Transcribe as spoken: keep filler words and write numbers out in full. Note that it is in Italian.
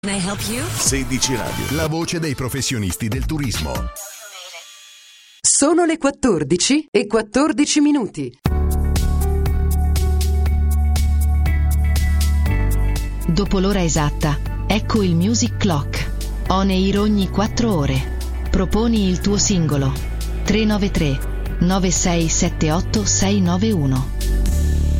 Can I help you? sedici Radio, la voce dei professionisti del turismo. Sono le quattordici e quattordici minuti. Dopo l'ora esatta, ecco il Music Clock. On air ogni quattro ore. Proponi il tuo singolo. tre nove tre nove sei sette otto sei nove uno.